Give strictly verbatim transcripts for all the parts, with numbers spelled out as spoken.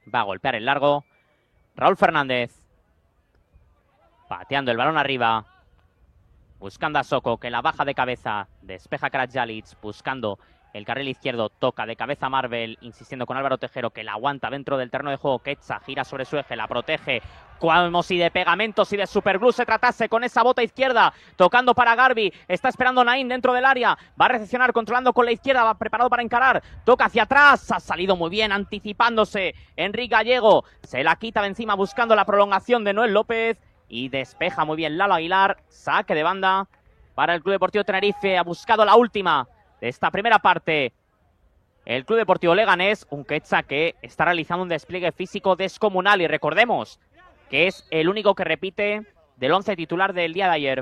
Va a golpear el largo. Raúl Fernández. Pateando el balón arriba. Buscando a Soko, que la baja de cabeza. Despeja Karadzialic, buscando el carril izquierdo. Toca de cabeza Marvel, insistiendo con Álvaro Tejero, que la aguanta dentro del terreno de juego. Quetxa gira sobre su eje, la protege. Como si de pegamentos y de superglue se tratase, con esa bota izquierda. Tocando para Garbi. Está esperando Naim dentro del área. Va a recepcionar, controlando con la izquierda. Va preparado para encarar. Toca hacia atrás. Ha salido muy bien, anticipándose Enrique Gallego. Se la quita de encima, buscando la prolongación de Noel López. Y despeja muy bien Lalo Aguilar. Saque de banda para el Club Deportivo Tenerife. Ha buscado la última de esta primera parte el Club Deportivo Leganés. Un Quetxa que está realizando un despliegue físico descomunal. Y recordemos que es el único que repite del once titular del día de ayer.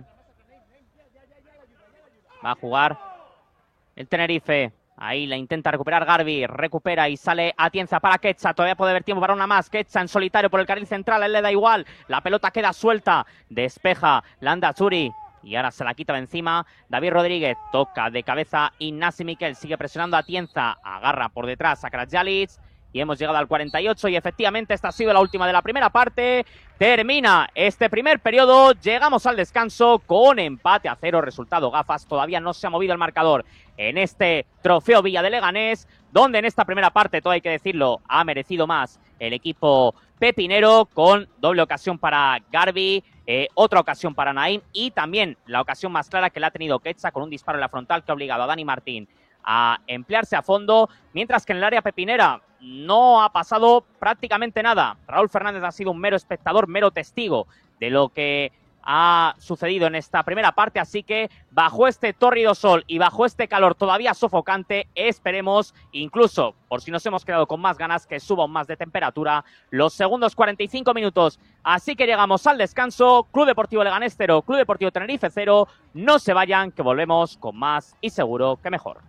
Va a jugar el Tenerife. Ahí la intenta recuperar Garbi, recupera y sale Atienza para Quetxa. Todavía puede haber tiempo para una más. Quetxa en solitario por el carril central, a él le da igual. La pelota queda suelta, despeja Landa Churi y ahora se la quita de encima David Rodríguez. Toca de cabeza Ignasi Miquel, sigue presionando a Atienza, agarra por detrás a Karadzialic. Y hemos llegado al cuarenta y ocho y efectivamente esta ha sido la última de la primera parte. Termina este primer periodo, llegamos al descanso con empate a cero, resultado gafas. Todavía no se ha movido el marcador en este trofeo Villa de Leganés, donde en esta primera parte, todo hay que decirlo, ha merecido más el equipo pepinero, con doble ocasión para Garbi, eh, otra ocasión para Naim y también la ocasión más clara que la ha tenido Quetxa con un disparo en la frontal que ha obligado a Dani Martín a emplearse a fondo, mientras que en el área pepinera no ha pasado prácticamente nada. Raúl Fernández ha sido un mero espectador, mero testigo de lo que ha sucedido en esta primera parte, así que bajo este tórrido sol y bajo este calor todavía sofocante, esperemos, incluso por si nos hemos quedado con más ganas, que suba aún más de temperatura los segundos cuarenta y cinco minutos. Así que llegamos al descanso. Club Deportivo Leganés cero, Club Deportivo Tenerife cero. No se vayan, que volvemos con más y seguro que mejor.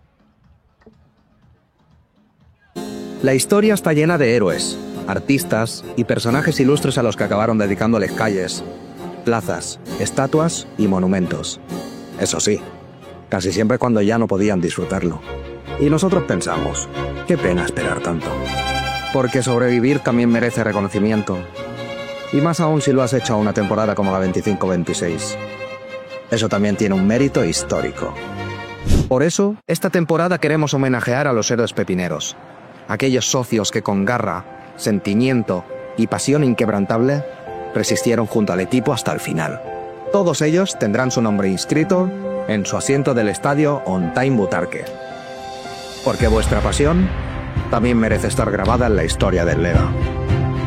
La historia está llena de héroes, artistas y personajes ilustres a los que acabaron dedicándoles calles, plazas, estatuas y monumentos. Eso sí, casi siempre cuando ya no podían disfrutarlo. Y nosotros pensamos, qué pena esperar tanto. Porque sobrevivir también merece reconocimiento. Y más aún si lo has hecho a una temporada como la veinticinco veintiséis. Eso también tiene un mérito histórico. Por eso, esta temporada queremos homenajear a los héroes pepineros. Aquellos socios que con garra, sentimiento y pasión inquebrantable resistieron junto al equipo hasta el final. Todos ellos tendrán su nombre inscrito en su asiento del estadio On Time Butarque. Porque vuestra pasión también merece estar grabada en la historia del Lega.